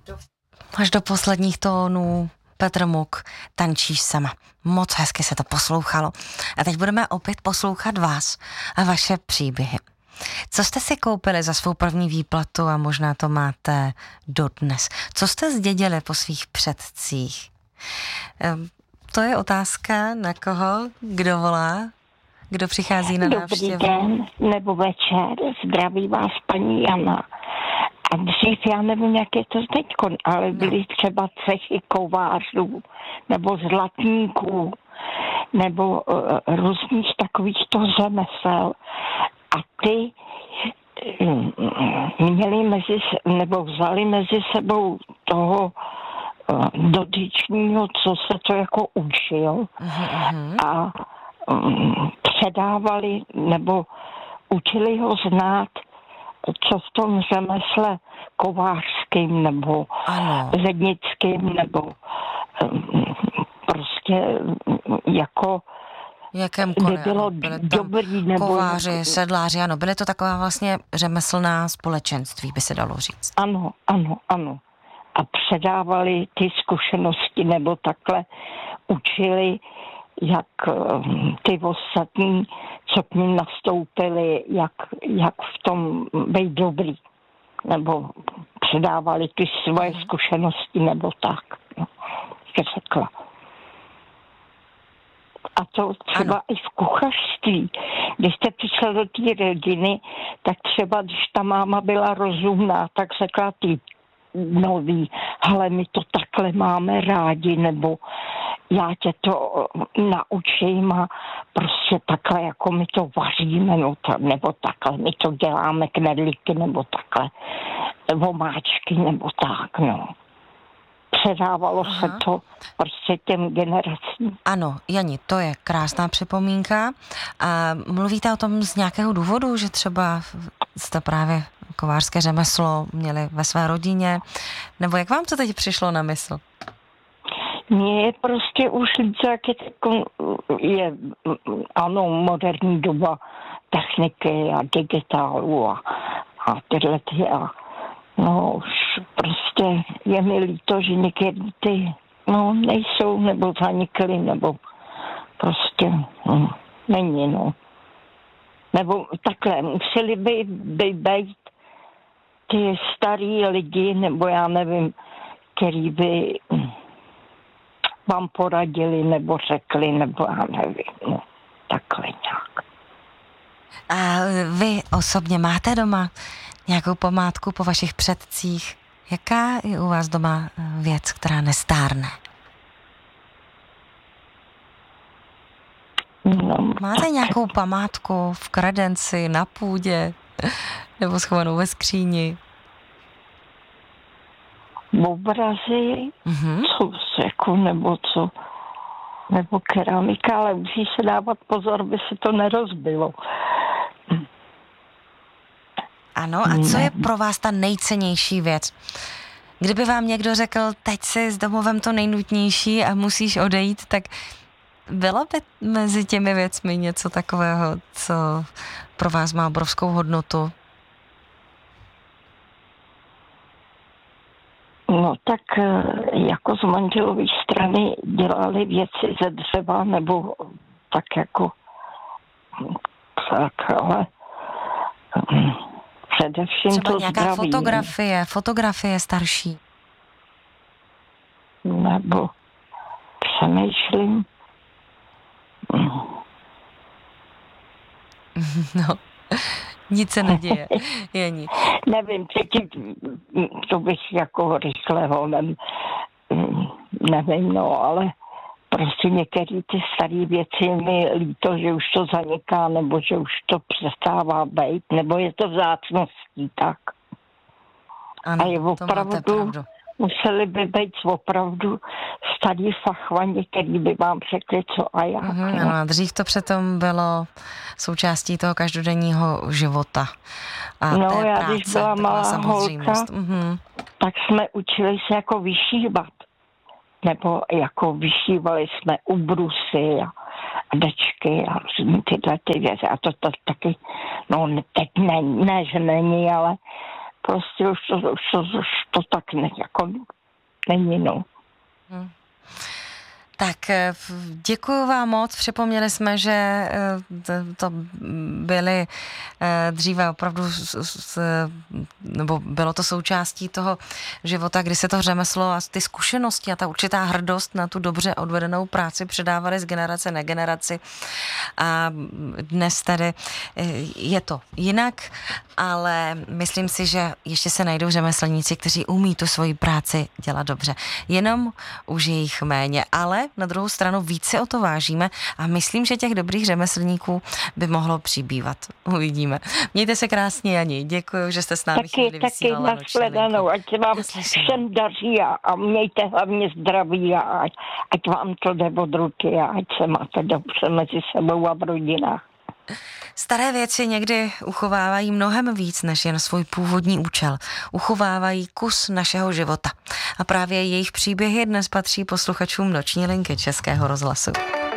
Až do posledních tónů Petr Muk, Tančíš sama. Moc hezky se to poslouchalo. A teď budeme opět poslouchat vás a vaše příběhy. Co jste si koupili za svou první výplatu a možná to máte dodnes? Co jste zdědili po svých předcích? To je otázka na koho, kdo volá, kdo přichází na návštěvu. Dobrý den nebo večer, zdraví vás paní Jana. A dřív, já nevím, jak je to teďkon, ale byly třeba cechy kovářů nebo zlatníků nebo různých takovýchto řemesel. A ty vzali mezi sebou toho dotyčního, co se to jako učil a předávali nebo učili ho znát, co v tom řemesle kovářským nebo zednickým nebo prostě jako jakémkoliv, by bylo dobrý nebo kováři, sedláři, ano, byly to taková vlastně řemeslná společenství, by se dalo říct. Ano. A předávali ty zkušenosti nebo takhle učili, jak ty ostatní, co k ním nastoupili, jak v tom být dobrý. Nebo předávali ty svoje zkušenosti nebo tak. No, řekla. A to třeba i v kuchařství. Když jste přišel do té rodiny, tak třeba, když ta máma byla rozumná, tak řekla ty nový, ale my to takhle máme rádi, nebo já tě to naučím a prostě takhle, jako my to vaříme, nebo takhle, my to děláme knedlíky, nebo takhle, vomáčky, nebo tak, no. Předávalo se to prostě těm generacím. Ano, Jani, to je krásná připomínka. A mluvíte o tom z nějakého důvodu, že třeba jste právě kovářské řemeslo měli ve své rodině? Nebo jak vám to teď přišlo na mysl? Mně je prostě už líce, jak je moderní doba techniky a digitálu a tyhle ty už prostě je mi líto, že některý ty nejsou nebo zanikly, nebo prostě není, Nebo takhle, museli by být ty starý lidi, nebo já nevím, který by vám poradili, nebo řekli, nebo já nevím, takhle nějak. A vy osobně máte doma nějakou památku po vašich předcích? Jaká je u vás doma věc, která nestárne? Máte nějakou památku v kredenci, na půdě, nebo schovanou ve skříni? Obrazy, nebo keramika, ale musí se dávat pozor, aby se to nerozbilo. Ano, a co je pro vás ta nejcennější věc? Kdyby vám někdo řekl, teď si s domovem to nejnutnější a musíš odejít, tak bylo by mezi těmi věcmi něco takového, co pro vás má obrovskou hodnotu? No tak jako z manželové strany dělali věci ze dřeva, nebo tak jako tak, ale především třeba to nějaká zdraví. fotografie starší. Nebo přemýšlím. No, nic se neděje, Jani. Nevím, to bych jako rychle honem, nevím, ale prostě některé ty staré věci mi líto, že už to zaniká, nebo že už to přestává být, nebo je to vzácností, tak. Ano, a je opravdu, museli by být opravdu starý fachmani, který by vám řekli, co a jak. Ano, a dřív to přitom bylo součástí toho každodenního života. A já práce, když byla malá holka, tak jsme učili se jako vyšívat. Nebo jako vyšívali jsme ubrusy a dečky a tyhle ty věci. A to taky, teď ne, že není, ale prostě už to tak jako není, no. Tak děkuji vám moc. Připomněli jsme, že to byly dříve opravdu, nebo bylo to součástí toho života, kdy se to řemeslo a ty zkušenosti a ta určitá hrdost na tu dobře odvedenou práci předávaly z generace na generaci. A dnes tady je to jinak, ale myslím si, že ještě se najdou řemeslníci, kteří umí tu svoji práci dělat dobře. Jenom už je jich méně, ale na druhou stranu více o to vážíme a myslím, že těch dobrých řemeslníků by mohlo přibývat. Uvidíme. Mějte se krásně, Jani. Děkuji, že jste s námi chvíli vysílala. Taky nashledanou, ať se vám všem daří a mějte hlavně zdraví a ať vám to jde od ruky a ať se máte dobře mezi sebou a v rodinách. Staré věci někdy uchovávají mnohem víc než jen svůj původní účel. Uchovávají kus našeho života. A právě jejich příběhy dnes patří posluchačům Noční linky Českého rozhlasu.